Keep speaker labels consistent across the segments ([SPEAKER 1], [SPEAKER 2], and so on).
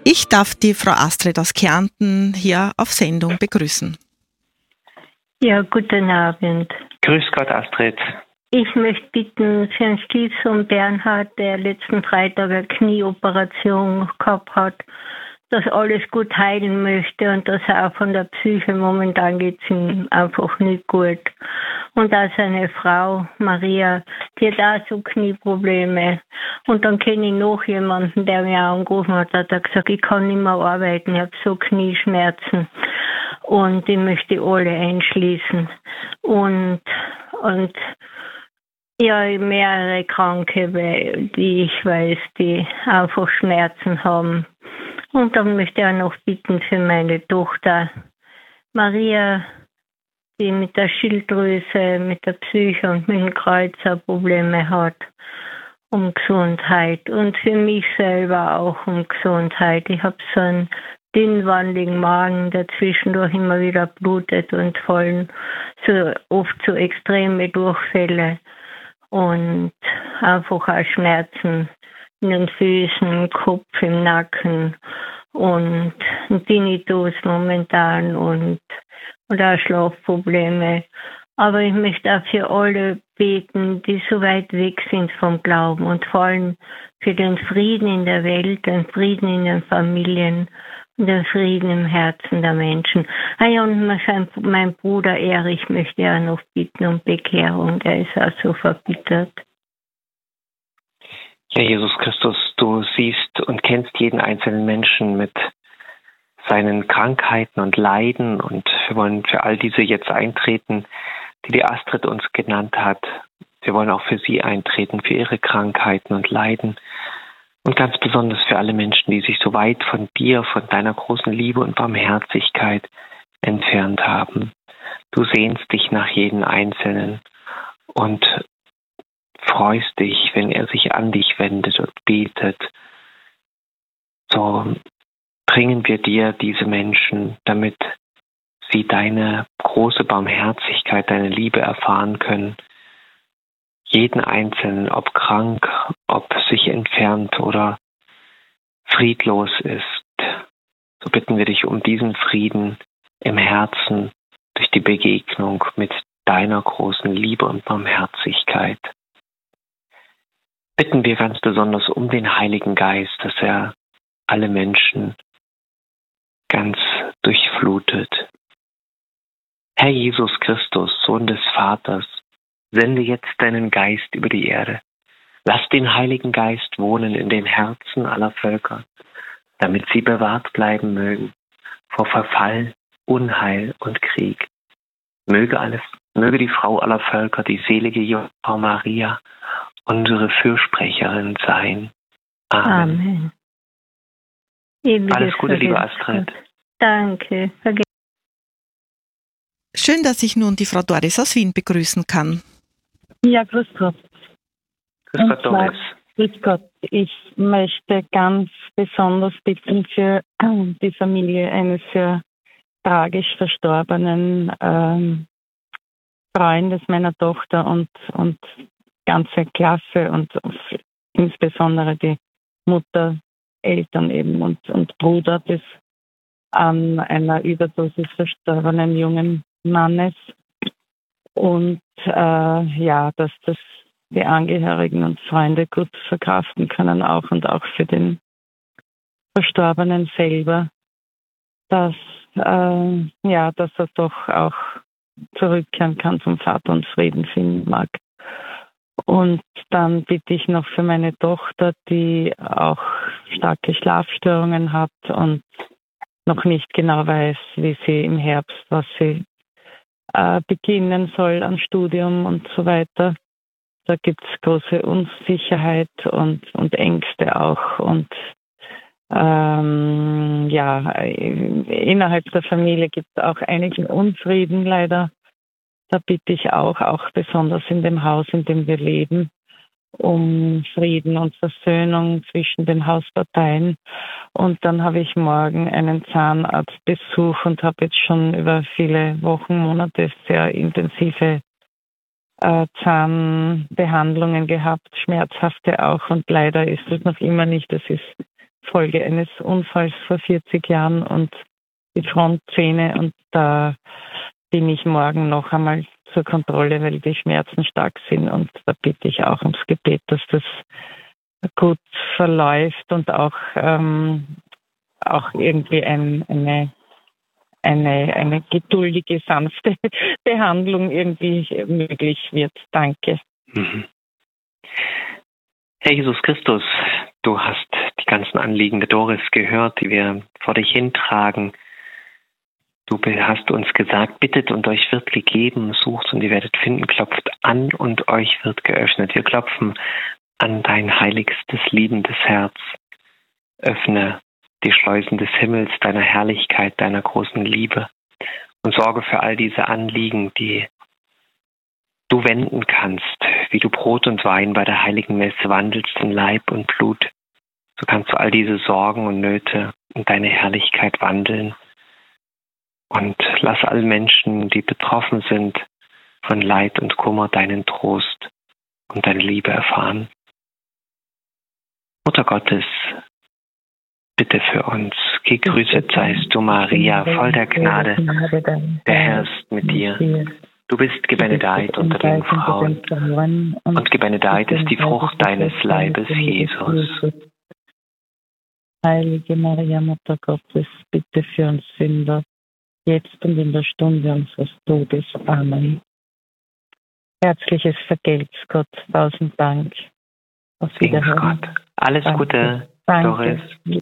[SPEAKER 1] Ich darf die Frau Astrid aus Kärnten hier auf Sendung begrüßen.
[SPEAKER 2] Ja, guten Abend.
[SPEAKER 3] Grüß Gott, Astrid.
[SPEAKER 2] Ich möchte bitten für einen Stiefsohn Bernhard, der letzten Freitag eine Knieoperation gehabt hat, dass alles gut heilen möchte und dass er auch von der Psyche momentan geht es ihm einfach nicht gut. Und auch seine Frau Maria, die hat auch so Knieprobleme. Und dann kenne ich noch jemanden, der mir angerufen hat, hat er gesagt, ich kann nicht mehr arbeiten, ich habe so Knieschmerzen. Und ich möchte alle einschließen. Und ja, mehrere Kranke, die ich weiß, die einfach Schmerzen haben. Und dann möchte ich auch noch bitten für meine Tochter Maria, die mit der Schilddrüse, mit der Psyche und mit dem Kreuzer Probleme hat, um Gesundheit. Und für mich selber auch um Gesundheit. Ich habe so einen dünnwandigen Magen, der zwischendurch immer wieder blutet und fallen so oft so extreme Durchfälle und einfach auch Schmerzen in den Füßen, im Kopf, im Nacken und ein Tinnitus momentan und auch Schlafprobleme. Aber ich möchte auch für alle beten, die so weit weg sind vom Glauben und vor allem für den Frieden in der Welt, den Frieden in den Familien und den Frieden im Herzen der Menschen. Ah ja, und mein Bruder Erich möchte ja noch bitten um Bekehrung, der ist auch so verbittert.
[SPEAKER 3] Ja, Jesus Christus, du siehst und kennst jeden einzelnen Menschen mit seinen Krankheiten und Leiden und wir wollen für all diese jetzt eintreten, die Astrid uns genannt hat. Wir wollen auch für sie eintreten, für ihre Krankheiten und Leiden und ganz besonders für alle Menschen, die sich so weit von dir, von deiner großen Liebe und Barmherzigkeit entfernt haben. Du sehnst dich nach jedem Einzelnen und freust dich, wenn er sich an dich wendet und betet. So bringen wir dir diese Menschen, damit sie deine große Barmherzigkeit, deine Liebe erfahren können. Jeden Einzelnen, ob krank, ob sich entfernt oder friedlos ist, so bitten wir dich um diesen Frieden im Herzen durch die Begegnung mit deiner großen Liebe und Barmherzigkeit. Bitten wir ganz besonders um den Heiligen Geist, dass er alle Menschen ganz durchflutet. Herr Jesus Christus, Sohn des Vaters, sende jetzt deinen Geist über die Erde. Lass den Heiligen Geist wohnen in den Herzen aller Völker, damit sie bewahrt bleiben mögen vor Verfall, Unheil und Krieg. Möge die Frau aller Völker, die selige Jungfrau Maria, unsere Fürsprecherin sein. Amen. Alles Gute, liebe Astrid.
[SPEAKER 2] Danke.
[SPEAKER 1] Schön, dass ich nun die Frau Doris aus Wien begrüßen kann.
[SPEAKER 4] Ja, grüß Gott.
[SPEAKER 3] Grüß Gott, Doris.
[SPEAKER 4] Grüß Gott. Ich möchte ganz besonders bitten für die Familie eines sehr tragisch verstorbenen Freundes meiner Tochter und ganze Klasse und insbesondere die Mutter, Eltern eben und Bruder des an einer Überdosis verstorbenen jungen Mannes. Und dass das die Angehörigen und Freunde gut verkraften können auch und auch für den Verstorbenen selber, dass er doch auch zurückkehren kann zum Vater und Frieden finden mag. Und dann bitte ich noch für meine Tochter, die auch starke Schlafstörungen hat und noch nicht genau weiß, wie sie im Herbst, was sie beginnen soll an Studium und so weiter. Da gibt es große Unsicherheit und Ängste auch. Und innerhalb der Familie gibt es auch einigen Unfrieden leider. Da bitte ich auch besonders in dem Haus, in dem wir leben, um Frieden und Versöhnung zwischen den Hausparteien. Und dann habe ich morgen einen Zahnarztbesuch und habe jetzt schon über viele Wochen, Monate sehr intensive Zahnbehandlungen gehabt, schmerzhafte auch. Und leider ist es noch immer nicht, es ist Folge eines Unfalls vor 40 Jahren und die Frontzähne, und da bin ich morgen noch einmal zur Kontrolle, weil die Schmerzen stark sind, und da bitte ich auch ums Gebet, dass das gut verläuft und auch irgendwie eine geduldige, sanfte Behandlung irgendwie möglich wird. Danke.
[SPEAKER 3] Mhm. Herr Jesus Christus, du hast die ganzen Anliegen der Doris gehört, die wir vor dich hintragen. Du hast uns gesagt, bittet und euch wird gegeben, sucht und ihr werdet finden, klopft an und euch wird geöffnet. Wir klopfen an dein heiligstes, liebendes Herz. Öffne die Schleusen des Himmels, deiner Herrlichkeit, deiner großen Liebe und sorge für all diese Anliegen, die du wenden kannst, wie du Brot und Wein bei der heiligen Messe wandelst in Leib und Blut. So kannst du all diese Sorgen und Nöte in deine Herrlichkeit wandeln. Und lass alle Menschen, die betroffen sind von Leid und Kummer, deinen Trost und deine Liebe erfahren. Mutter Gottes, bitte für uns. Gegrüßet seist du, Maria, voll der Gnade. Der Herr ist mit dir. Du bist gebenedeit unter den Frauen, und gebenedeit ist die Frucht deines Leibes, Jesus.
[SPEAKER 4] Heilige Maria, Mutter Gottes, bitte für uns Sünder, jetzt und in der Stunde unseres Todes. Amen. Herzliches Vergelt's Gott, 1000 Dank. Auf Wiederhören.
[SPEAKER 3] Gott. Alles Gute,
[SPEAKER 4] Danke.
[SPEAKER 3] Doris.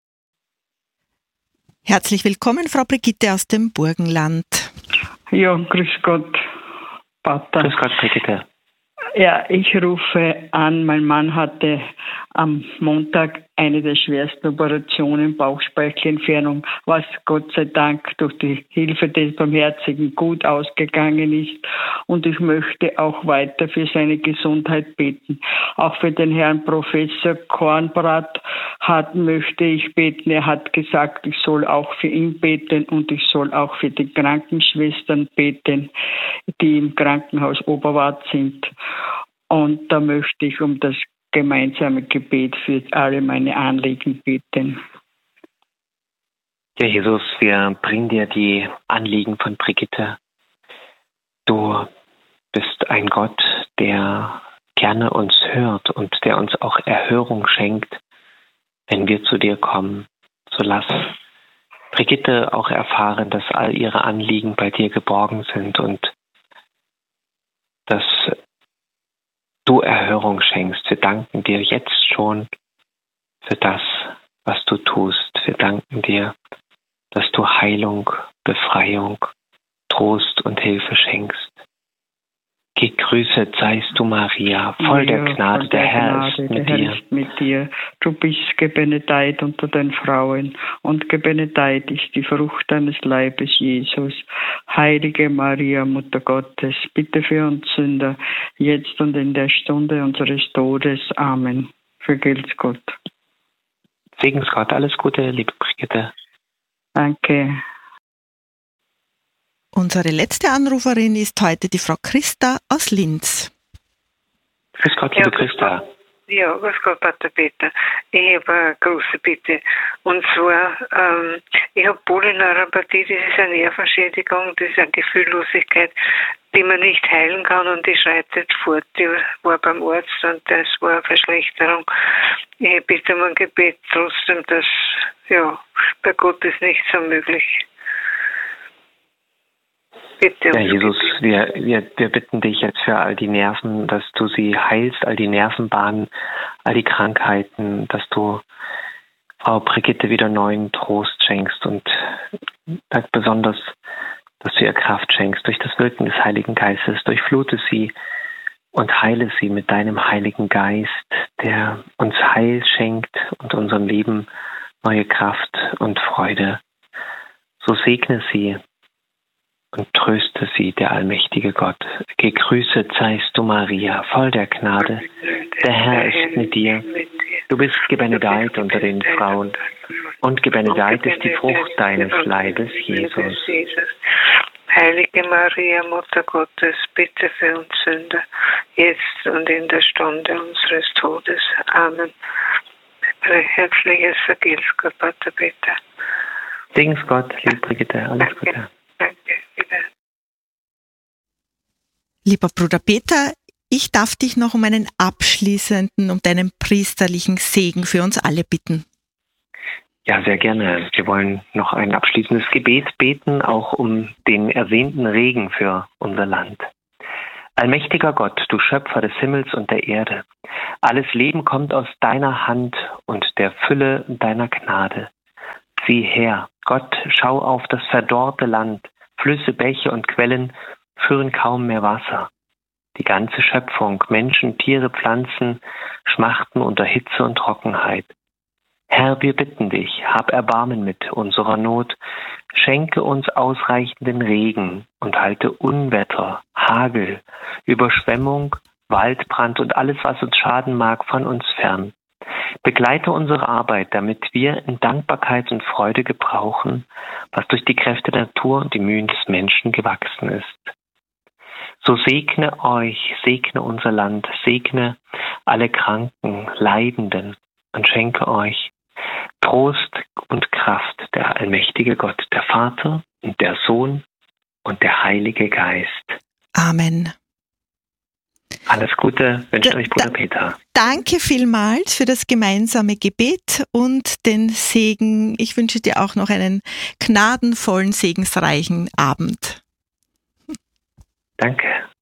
[SPEAKER 1] Herzlich willkommen, Frau Brigitte aus dem Burgenland.
[SPEAKER 5] Ja, grüß Gott, Pater.
[SPEAKER 3] Grüß Gott, Brigitte.
[SPEAKER 5] Ja, ich rufe an, mein Mann hatte am Montag eine der schwersten Operationen, Bauchspeichelenentfernung, was Gott sei Dank durch die Hilfe des Barmherzigen gut ausgegangen ist. Und ich möchte auch weiter für seine Gesundheit beten. Auch für den Herrn Professor Kornbrat möchte ich beten. Er hat gesagt, ich soll auch für ihn beten und ich soll auch für die Krankenschwestern beten, die im Krankenhaus Oberwart sind. Und da möchte ich um das gemeinsame Gebet für alle meine Anliegen bitten.
[SPEAKER 3] Ja, Jesus, wir bringen dir die Anliegen von Brigitte. Du bist ein Gott, der gerne uns hört und der uns auch Erhörung schenkt, wenn wir zu dir kommen. So lass Brigitte auch erfahren, dass all ihre Anliegen bei dir geborgen sind und dass du Erhörung schenkst. Wir danken dir jetzt schon für das, was du tust. Wir danken dir, dass du Heilung, Befreiung, Trost und Hilfe schenkst. Gegrüßet seist du, Maria, voll der Gnade, der Herr ist
[SPEAKER 5] mit dir. Du bist gebenedeit unter den Frauen und gebenedeit ist die Frucht deines Leibes, Jesus. Heilige Maria, Mutter Gottes, bitte für uns Sünder, jetzt und in der Stunde unseres Todes. Amen. Vergelt's Gott.
[SPEAKER 3] Segens Gott, alles Gute, liebe Brigitte.
[SPEAKER 5] Danke.
[SPEAKER 1] Unsere letzte Anruferin ist heute die Frau Christa aus Linz.
[SPEAKER 3] Grüß Gott, liebe Christa.
[SPEAKER 6] Ja, grüß Gott, Pater Peter. Ich habe eine große Bitte. Und zwar, ich habe Polyneuropathie, das ist eine Nervenschädigung, das ist eine Gefühllosigkeit, die man nicht heilen kann und die schreitet fort. Ich war beim Arzt und das war eine Verschlechterung. Ich bitte um ein Gebet trotzdem, dass, ja, bei Gott ist nichts unmöglich. Bitte.
[SPEAKER 3] Ja, Jesus, wir bitten dich jetzt für all die Nerven, dass du sie heilst, all die Nervenbahnen, all die Krankheiten, dass du Frau Brigitte wieder neuen Trost schenkst und besonders, dass du ihr Kraft schenkst durch das Wirken des Heiligen Geistes. Durchflute sie und heile sie mit deinem Heiligen Geist, der uns Heil schenkt und unserem Leben neue Kraft und Freude. So segne sie und tröste sie, der allmächtige Gott. Gegrüßet seist du, Maria, voll der Gnade. Der Herr ist mit dir. Du bist gebenedeit unter den Frauen und gebenedeit ist die Frucht deines Leibes, Jesus.
[SPEAKER 6] Heilige Maria, Mutter Gottes, bitte für uns Sünder, jetzt und in der Stunde unseres Todes. Amen. Herzliches Vergelt's Gott, Pater Peter.
[SPEAKER 3] Segens Gott, liebe Brigitte, alles Gute.
[SPEAKER 6] Danke, wieder.
[SPEAKER 1] Lieber Bruder Peter, ich darf dich noch um einen abschließenden, um deinen priesterlichen Segen für uns alle bitten.
[SPEAKER 3] Ja, sehr gerne. Wir wollen noch ein abschließendes Gebet beten, auch um den ersehnten Regen für unser Land. Allmächtiger Gott, du Schöpfer des Himmels und der Erde, alles Leben kommt aus deiner Hand und der Fülle deiner Gnade. Sieh her, Gott, schau auf das verdorrte Land, Flüsse, Bäche und Quellen führen kaum mehr Wasser. Die ganze Schöpfung, Menschen, Tiere, Pflanzen, schmachten unter Hitze und Trockenheit. Herr, wir bitten dich, hab Erbarmen mit unserer Not, schenke uns ausreichenden Regen und halte Unwetter, Hagel, Überschwemmung, Waldbrand und alles, was uns schaden mag, von uns fern. Begleite unsere Arbeit, damit wir in Dankbarkeit und Freude gebrauchen, was durch die Kräfte der Natur und die Mühen des Menschen gewachsen ist. So segne euch, segne unser Land, segne alle Kranken, Leidenden und schenke euch Trost und Kraft, der allmächtige Gott, der Vater und der Sohn und der Heilige Geist.
[SPEAKER 1] Amen.
[SPEAKER 3] Alles Gute wünscht euch Bruder Peter.
[SPEAKER 1] Danke vielmals für das gemeinsame Gebet und den Segen. Ich wünsche dir auch noch einen gnadenvollen, segensreichen Abend.
[SPEAKER 3] Danke.